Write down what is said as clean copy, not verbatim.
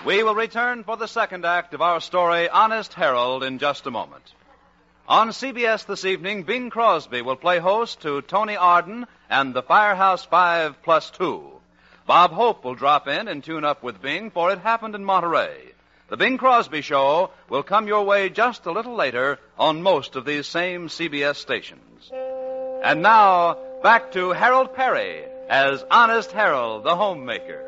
We will return for the second act of our story, Honest Harold, in just a moment. On CBS this evening, Bing Crosby will play host to Tony Arden and the Firehouse 5 Plus 2. Bob Hope will drop in and tune up with Bing for It Happened in Monterey. The Bing Crosby Show will come your way just a little later on most of these same CBS stations. And now, back to Harold Perry as Honest Harold, the homemaker.